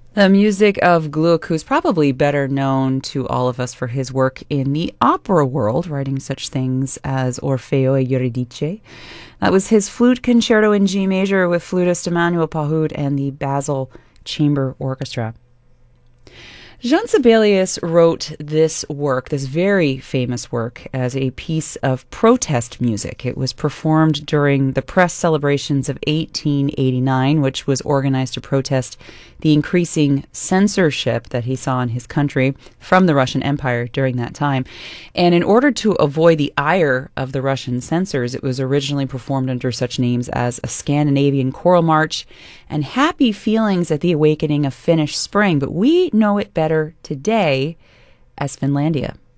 The music of Gluck, who's probably better known to all of us for his work in the opera world, writing such things as Orfeo e Euridice. That was his flute concerto in G major with flutist Emmanuel Pahud and the Basel Chamber Orchestra. Jean Sibelius wrote this work, this very famous work, as a piece of protest music. It was performed during the press celebrations of 1889, which was organized to protest the increasing censorship that he saw in his country from the Russian Empire during that time. And in order to avoid the ire of the Russian censors, it was originally performed under such names as a Scandinavian choral march and Happy Feelings at the Awakening of Finnish Spring. But we know it better today as Finlandia.